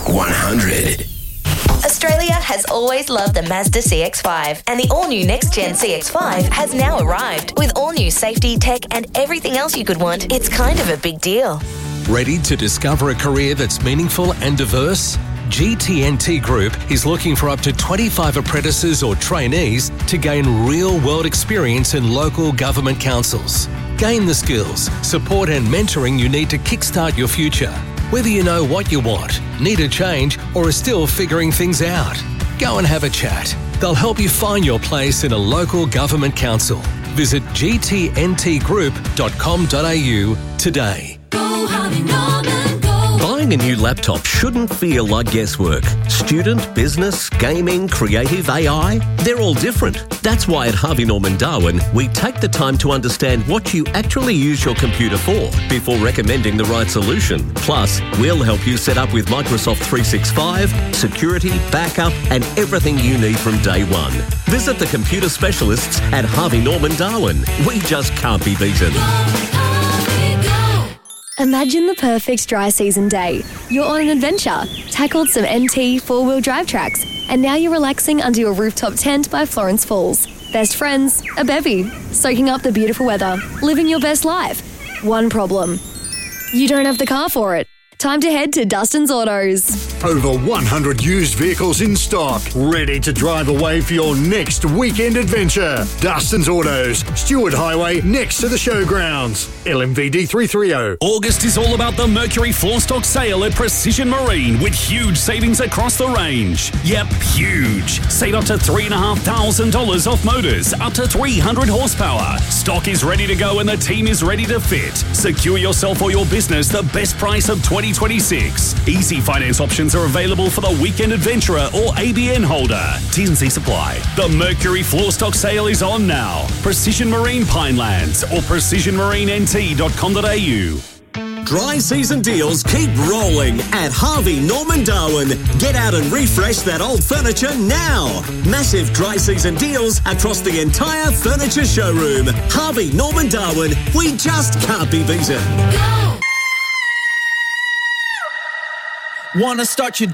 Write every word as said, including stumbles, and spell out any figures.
one hundred. Australia has always loved the Mazda C X five, and the all-new next-gen C X five has now arrived. With all-new safety, tech, and everything else you could want, it's kind of a big deal. Ready to discover a career that's meaningful and diverse? G T N T Group is looking for up to twenty-five apprentices or trainees to gain real-world experience in local government councils. Gain the skills, support and mentoring you need to kickstart your future. Whether you know what you want, need a change, or are still figuring things out, go and have a chat. They'll help you find your place in a local government council. Visit g t n t group dot com dot a u today. Go Harvey Norman, go. Buying a new laptop shouldn't feel like guesswork. Student, business, gaming, creative, A I, they're all different. That's why at Harvey Norman Darwin, we take the time to understand what you actually use your computer for before recommending the right solution. Plus, we'll help you set up with Microsoft three sixty-five, security, backup, and everything you need from day one. Visit the computer specialists at Harvey Norman Darwin. We just can't be beaten. Imagine the perfect dry season day. You're on an adventure, tackled some N T four-wheel drive tracks, and now you're relaxing under your rooftop tent by Florence Falls. Best friends, a bevy, soaking up the beautiful weather, living your best life. One problem: you don't have the car for it. Time to head to Dustin's Autos. Over one hundred used vehicles in stock, ready to drive away for your next weekend adventure. Dustin's Autos, Stewart Highway, next to the showgrounds. L M V D three thirty. August is all about the Mercury floor stock sale at Precision Marine with huge savings across the range. Yep, huge. Save up to three thousand five hundred dollars off motors, up to three hundred horsepower. Stock is ready to go and the team is ready to fit. Secure yourself or your business the best price of twenty twenty-six. Easy finance options are available for the weekend adventurer or A B N holder. T's and C's apply. The Mercury floor stock sale is on now. Precision Marine Pinelands or precision marine n t dot com dot a u. Dry season deals keep rolling at Harvey Norman Darwin. Get out and refresh that old furniture now. Massive dry season deals across the entire furniture showroom. Harvey Norman Darwin, we just can't be beaten. Go. Want to start your